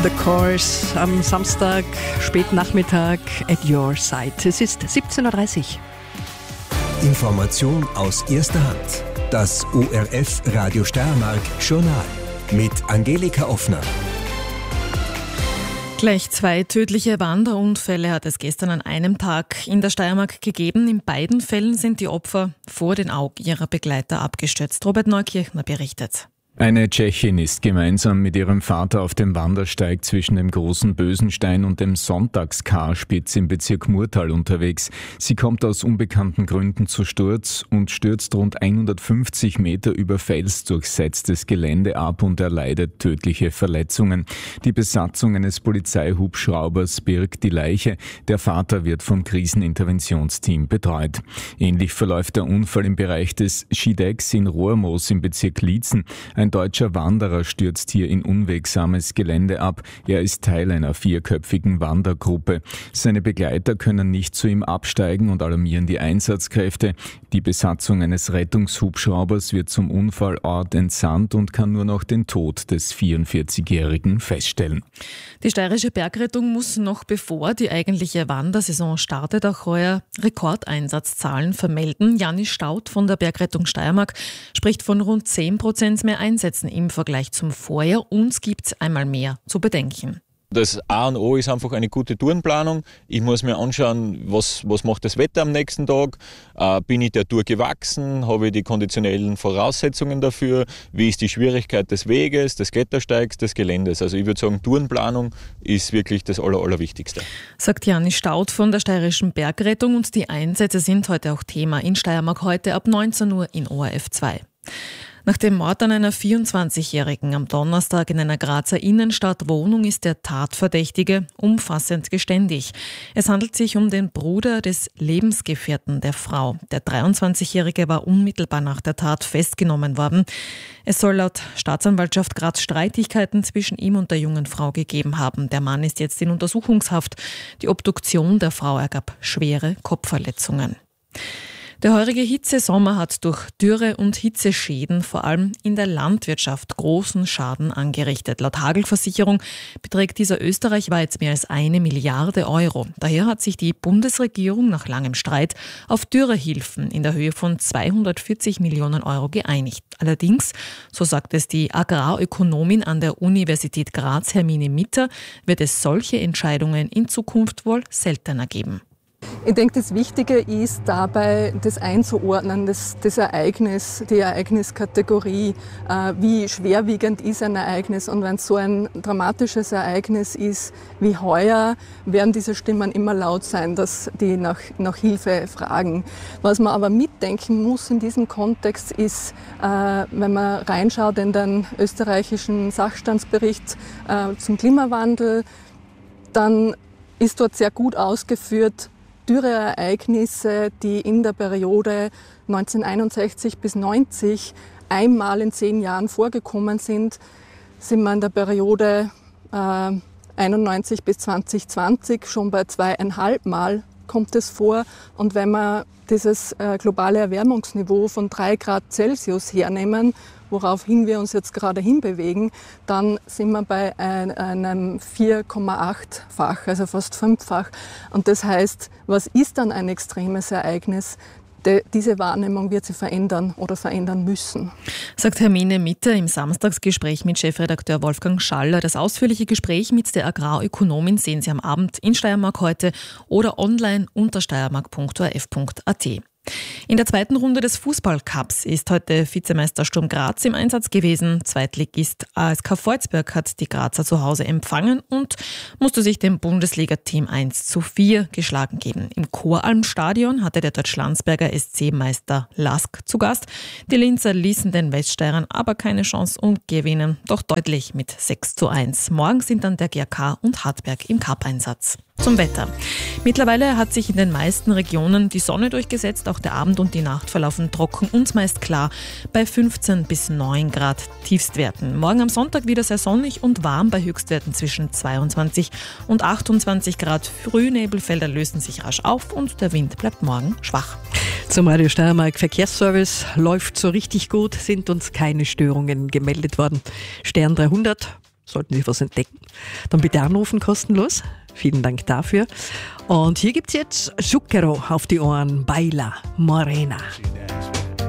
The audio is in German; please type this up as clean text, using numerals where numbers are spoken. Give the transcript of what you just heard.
The Course am Samstag, Spätnachmittag at your side. Es ist 17.30 Uhr. Information aus erster Hand. Das ORF Radio Steiermark Journal mit Angelika Offner. Gleich 2 tödliche Wanderunfälle hat es gestern an einem Tag in der Steiermark gegeben. In beiden Fällen sind die Opfer vor den Augen ihrer Begleiter abgestürzt. Robert Neukirchner berichtet. Eine Tschechin ist gemeinsam mit ihrem Vater auf dem Wandersteig zwischen dem Großen Bösenstein und dem Sonntagskarspitz im Bezirk Murtal unterwegs. Sie kommt aus unbekannten Gründen zu Sturz und stürzt rund 150 Meter über felsdurchsetztes Gelände ab und erleidet tödliche Verletzungen. Die Besatzung eines Polizeihubschraubers birgt die Leiche. Der Vater wird vom Kriseninterventionsteam betreut. Ähnlich verläuft der Unfall im Bereich des Schidecks in Rohrmoos im Bezirk Liezen. Ein deutscher Wanderer stürzt hier in unwegsames Gelände ab. Er ist Teil einer 4-köpfigen Wandergruppe. Seine Begleiter können nicht zu ihm absteigen und alarmieren die Einsatzkräfte. Die Besatzung eines Rettungshubschraubers wird zum Unfallort entsandt und kann nur noch den Tod des 44-Jährigen feststellen. Die steirische Bergrettung muss noch bevor die eigentliche Wandersaison startet auch heuer Rekordeinsatzzahlen vermelden. Janis Staud von der Bergrettung Steiermark spricht von rund 10% mehr Einsätzen im Vergleich zum Vorjahr. Uns gibt es einmal mehr zu bedenken. Das A und O ist einfach eine gute Tourenplanung. Ich muss mir anschauen, was macht das Wetter am nächsten Tag. Bin ich der Tour gewachsen? Habe ich die konditionellen Voraussetzungen dafür? Wie ist die Schwierigkeit des Weges, des Klettersteigs, des Geländes? Also ich würde sagen, Tourenplanung ist wirklich das Allerwichtigste. Sagt Janis Staud von der Steirischen Bergrettung, und die Einsätze sind heute auch Thema in Steiermark heute ab 19 Uhr in ORF 2. Nach dem Mord an einer 24-Jährigen am Donnerstag in einer Grazer Innenstadtwohnung ist der Tatverdächtige umfassend geständig. Es handelt sich um den Bruder des Lebensgefährten der Frau. Der 23-Jährige war unmittelbar nach der Tat festgenommen worden. Es soll laut Staatsanwaltschaft Graz Streitigkeiten zwischen ihm und der jungen Frau gegeben haben. Der Mann ist jetzt in Untersuchungshaft. Die Obduktion der Frau ergab schwere Kopfverletzungen. Der heurige Hitzesommer hat durch Dürre und Hitzeschäden vor allem in der Landwirtschaft großen Schaden angerichtet. Laut Hagelversicherung beträgt dieser österreichweit mehr als 1 Milliarde Euro. Daher hat sich die Bundesregierung nach langem Streit auf Dürrehilfen in der Höhe von 240 Millionen Euro geeinigt. Allerdings, so sagt es die Agrarökonomin an der Universität Graz, Hermine Mitter, wird es solche Entscheidungen in Zukunft wohl seltener geben. Ich denke, das Wichtige ist dabei, das einzuordnen, das Ereignis, die Ereigniskategorie, wie schwerwiegend ist ein Ereignis. Und wenn es so ein dramatisches Ereignis ist wie heuer, werden diese Stimmen immer laut sein, dass die nach Hilfe fragen. Was man aber mitdenken muss in diesem Kontext ist, wenn man reinschaut in den österreichischen Sachstandsbericht zum Klimawandel, dann ist dort sehr gut ausgeführt, Dürreereignisse, die in der Periode 1961 bis 90 einmal in 10 Jahren vorgekommen sind wir in der Periode 91 bis 2020 schon bei 2,5 Mal kommt es vor. Und wenn wir dieses globale Erwärmungsniveau von 3 Grad Celsius hernehmen, woraufhin wir uns jetzt gerade hinbewegen, dann sind wir bei einem 4,8-fach, also fast 5-fach. Und das heißt, was ist dann ein extremes Ereignis? Diese Wahrnehmung wird sich verändern oder verändern müssen. Sagt Hermine Mitter im Samstagsgespräch mit Chefredakteur Wolfgang Schaller. Das ausführliche Gespräch mit der Agrarökonomin sehen Sie am Abend in Steiermark heute oder online unter steiermark.orf.at. In der zweiten Runde des Fußballcups ist heute Vizemeister Sturm Graz im Einsatz gewesen. Zweitligist ASK Volzberg hat die Grazer zu Hause empfangen und musste sich dem Bundesliga-Team 1:4 geschlagen geben. Im Choralm-Stadion hatte der Deutschlandsberger SC-Meister Lask zu Gast. Die Linzer ließen den Weststeirern aber keine Chance und gewinnen doch deutlich mit 6:1. Morgen sind dann der GRK und Hartberg im Cup-Einsatz. Zum Wetter. Mittlerweile hat sich in den meisten Regionen die Sonne durchgesetzt. Auch der Abend und die Nacht verlaufen trocken und meist klar bei 15 bis 9 Grad Tiefstwerten. Morgen am Sonntag wieder sehr sonnig und warm bei Höchstwerten zwischen 22 und 28 Grad. Frühnebelfelder lösen sich rasch auf und der Wind bleibt morgen schwach. Zum Radio Steiermark Verkehrsservice läuft so richtig gut, sind uns keine Störungen gemeldet worden. Stern 300. sollten Sie was entdecken, dann bitte anrufen, kostenlos. Vielen Dank dafür. Und hier gibt es jetzt Zucchero auf die Ohren, Baila Morena.